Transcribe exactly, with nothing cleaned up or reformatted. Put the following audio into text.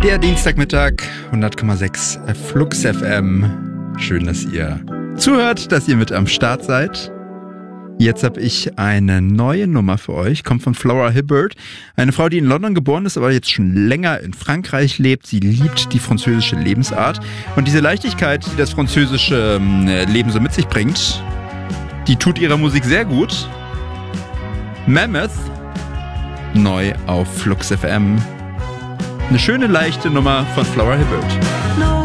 Der Dienstagmittag, hundert Komma sechs Flux F M. Schön, dass ihr zuhört, dass ihr mit am Start seid. Jetzt habe ich eine neue Nummer für euch, kommt von Flora Hibbert. Eine Frau, die in London geboren ist, aber jetzt schon länger in Frankreich lebt. Sie liebt die französische Lebensart. Und diese Leichtigkeit, die das französische Leben so mit sich bringt, die tut ihrer Musik sehr gut. Mammoth, neu auf Flux F M. Eine schöne, leichte Nummer von Flora Hibbert. No.